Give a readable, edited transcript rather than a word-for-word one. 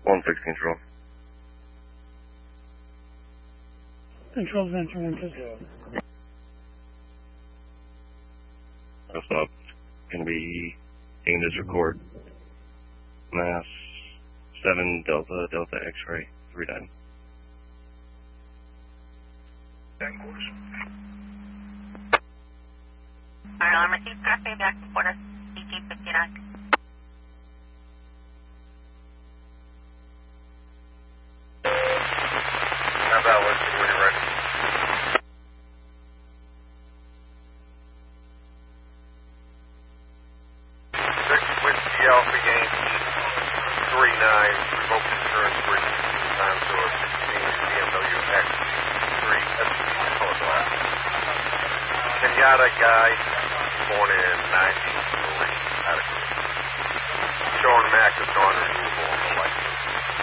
1-6 control. Control Venture 1-6. That's up. Gonna be taking this record. Mass 7 Delta Delta X-ray 39. Alright, I'm received traffic back to quarter 1859. How about when you're ready? Whiskey Alpha Yankee 39, revoke insurance for time source 16 BMW X3 SUV color black. Kenyatta guy, born in 93, adequate. Showing Mac is on renewal.